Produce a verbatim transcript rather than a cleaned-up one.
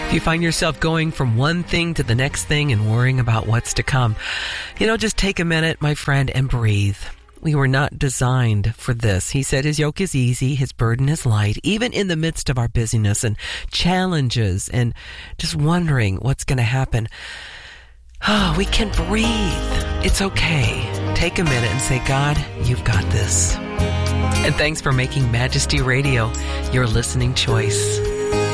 If you find yourself going from one thing to the next thing and worrying about what's to come, you know, just take a minute, my friend, and breathe. We were not designed for this. He said his yoke is easy, his burden is light, even in the midst of our busyness and challenges and just wondering what's going to happen. Oh, we can breathe. It's okay. Take a minute and say, God, you've got this. And thanks for making Majesty Radio your listening choice.